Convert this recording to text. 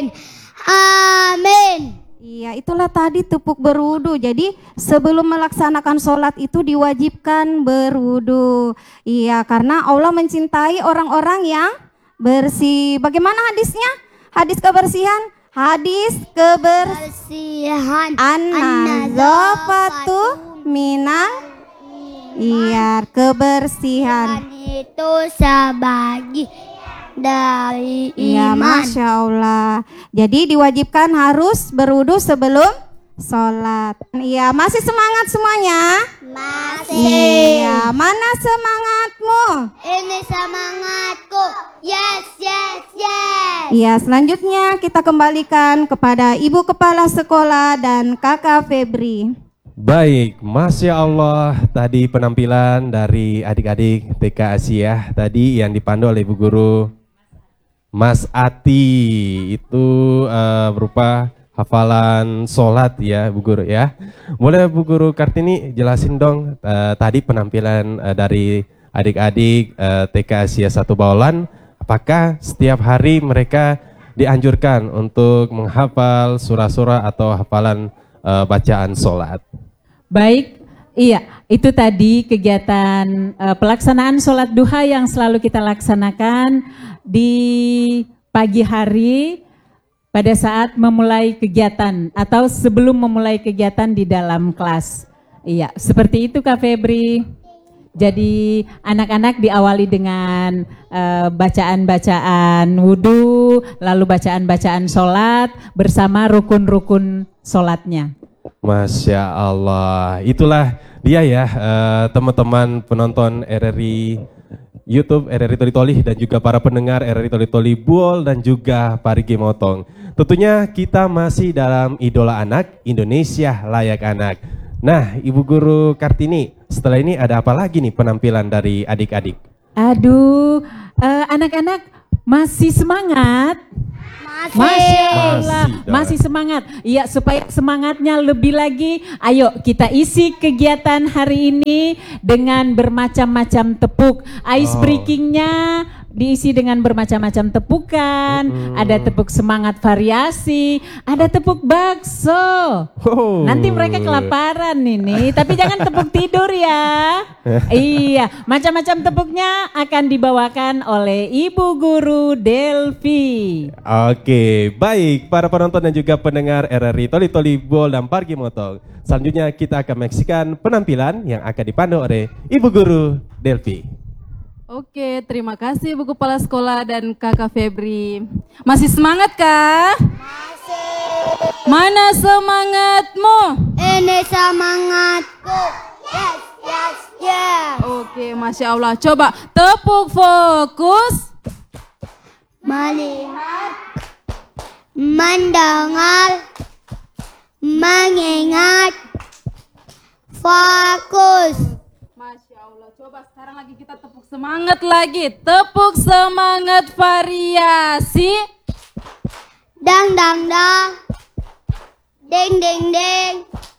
Amin. Amin. Iya, itulah tadi tepuk berwudu. Jadi sebelum melaksanakan sholat itu diwajibkan berwudu. Iya, karena Allah mencintai orang-orang yang bersih. Bagaimana hadisnya? Hadis kebersihan? Hadis kebersihan. An-nazafatu minal. Iya, kebersihan. Itu sebagai dari iman. Iya, Masya Allah. Jadi diwajibkan harus berwudu sebelum sholat. Iya, masih semangat semuanya? Masih. Iya, mana semangatmu? Ini semangatku. Yes, yes, yes. Iya, selanjutnya kita kembalikan kepada Ibu Kepala Sekolah dan Kakak Febri. Baik, Masya Allah, tadi penampilan dari adik-adik TK Asia tadi yang dipandu oleh Ibu Guru Mas Ati. Itu berupa hafalan sholat ya Bu Guru ya. Boleh Bu Guru Kartini jelasin dong tadi penampilan dari adik-adik TK Asia 1 Baolan. Apakah setiap hari mereka dianjurkan untuk menghafal surah-surah atau hafalan bacaan sholat? Baik, iya, itu tadi kegiatan pelaksanaan sholat duha yang selalu kita laksanakan di pagi hari pada saat memulai kegiatan atau sebelum memulai kegiatan di dalam kelas. Iya, seperti itu Kak Febri. Jadi anak-anak diawali dengan bacaan-bacaan wudhu, lalu bacaan-bacaan sholat bersama rukun-rukun sholatnya. Masya Allah, itulah dia ya teman-teman penonton RRI YouTube, RRI Toli Toli dan juga para pendengar RRI Toli Toli Buol dan juga Parigi Motong. Tentunya kita masih dalam Idola Anak, Indonesia Layak Anak. Nah, Ibu Guru Kartini, setelah ini ada apa lagi nih penampilan dari adik-adik? Aduh, anak-anak masih semangat? Masya Allah, masih semangat. Iya, supaya semangatnya lebih lagi, ayo kita isi kegiatan hari ini dengan bermacam-macam tepuk. Ice breakingnya diisi dengan bermacam-macam tepukan. Ada tepuk semangat variasi, ada tepuk bakso. Nanti mereka kelaparan ini, tapi jangan tepuk tidur ya. Iya, macam-macam tepuknya akan dibawakan oleh Ibu Guru Delvi. Oke, baik para penonton dan juga pendengar RRI Toli Toli Buol dan Parigi Motong. Selanjutnya kita akan menyaksikan penampilan yang akan dipandu oleh Ibu Guru Delvi. Oke, terima kasih Bu Kepala Sekolah dan Kakak Febri. Masih semangat kah? Masih. Mana semangatmu? Ini semangatku. Yes, yes, yes. Oke, Masya Allah. Coba tepuk fokus. Melihat, mendengar, mengingat, fokus. Masya Allah. Coba sekarang lagi kita tepuk semangat lagi. Tepuk semangat variasi. Dang dang dang, ding ding ding,